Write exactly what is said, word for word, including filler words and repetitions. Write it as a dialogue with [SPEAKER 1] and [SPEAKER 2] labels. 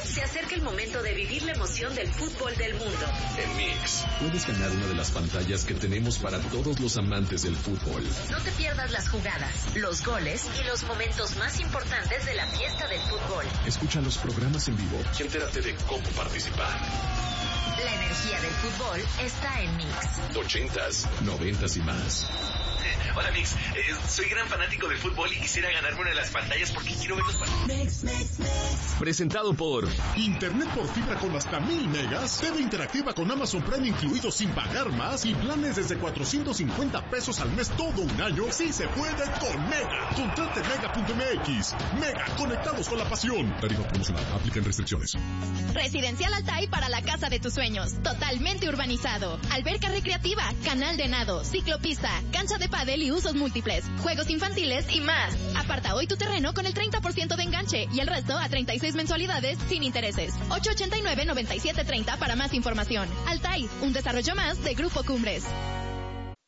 [SPEAKER 1] Se acerca el momento de vivir la emoción del fútbol del mundo.
[SPEAKER 2] En Mix, puedes ganar una de las pantallas que tenemos para todos los amantes del fútbol.
[SPEAKER 1] No te pierdas las jugadas, los goles y los momentos más importantes de la fiesta del fútbol.
[SPEAKER 2] Escucha los programas en vivo y entérate de cómo participar.
[SPEAKER 1] La energía del fútbol está en Mix.
[SPEAKER 2] Ochentas, noventas y más.
[SPEAKER 3] Eh, hola Mix, eh, soy gran fanático del fútbol y quisiera ganarme una de las pantallas porque quiero ver los partidos.
[SPEAKER 4] Mix, Mix, Mix.
[SPEAKER 2] Presentado por
[SPEAKER 5] Internet por fibra con hasta mil megas, T V interactiva con Amazon Prime incluido sin pagar más y planes desde cuatrocientos cincuenta pesos al mes todo un año. Sí se puede con Mega. Contrate mega punto m x. Mega, conectados con la pasión. Tarifa promocional, aplican restricciones.
[SPEAKER 6] Residencial Altai para la casa de tus sueños, totalmente urbanizado. Alberca recreativa, canal de nado, ciclopista, cancha de pádel y usos múltiples, juegos infantiles y más. Aparta hoy tu terreno con el treinta por ciento de enganche y el resto a treinta y seis mensualidades sin intereses. ocho ochenta y nueve, noventa y siete treinta para más información. Altai, un desarrollo más de Grupo Cumbres.